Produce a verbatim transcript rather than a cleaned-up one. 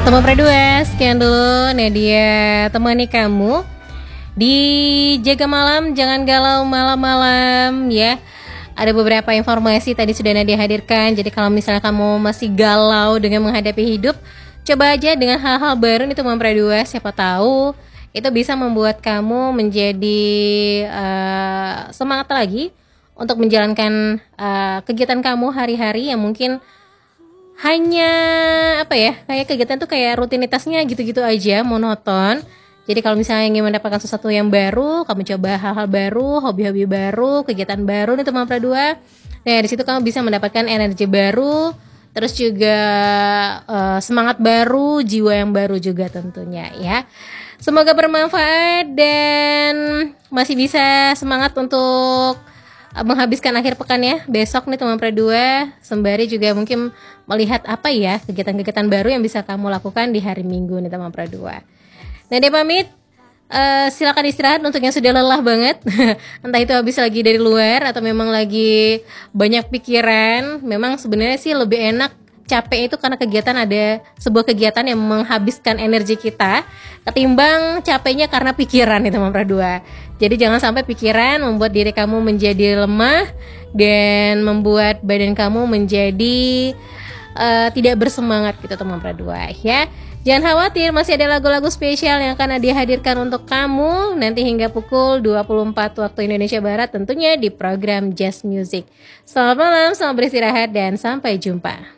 Teman Pradua, sekian dulu Nadia temani kamu di Jaga Malam, jangan galau malam-malam ya. Ada beberapa informasi tadi sudah Nadia hadirkan. Jadi kalau misalnya kamu masih galau dengan menghadapi hidup, coba aja dengan hal-hal baru nih teman Pradua. Siapa tahu itu bisa membuat kamu menjadi uh, semangat lagi untuk menjalankan uh, kegiatan kamu hari-hari yang mungkin hanya apa ya, kayak kegiatan tuh kayak rutinitasnya gitu-gitu aja, monoton. Jadi kalau misalnya ingin mendapatkan sesuatu yang baru, kamu coba hal-hal baru, hobi-hobi baru, kegiatan baru nih teman Pradua. Nah di situ kamu bisa mendapatkan energi baru, terus juga uh, semangat baru, jiwa yang baru juga tentunya ya. Semoga bermanfaat dan masih bisa semangat untuk menghabiskan akhir pekan ya besok nih teman Pradua, sembari juga mungkin melihat apa ya kegiatan-kegiatan baru yang bisa kamu lakukan di hari Minggu nih teman Pradua. Nah dia pamit, uh, silakan istirahat untuk yang sudah lelah banget entah itu habis lagi dari luar atau memang lagi banyak pikiran. Memang sebenarnya sih lebih enak capek itu karena kegiatan, ada sebuah kegiatan yang menghabiskan energi kita ketimbang capeknya karena pikiran nih teman Pradua. Jadi jangan sampai pikiran membuat diri kamu menjadi lemah dan membuat badan kamu menjadi uh, tidak bersemangat gitu teman Pradua ya. Jangan khawatir, masih ada lagu-lagu spesial yang akan Nadia hadirkan untuk kamu nanti hingga pukul dua puluh empat waktu Indonesia Barat, tentunya di program Just Music. Selamat malam, selamat beristirahat dan sampai jumpa.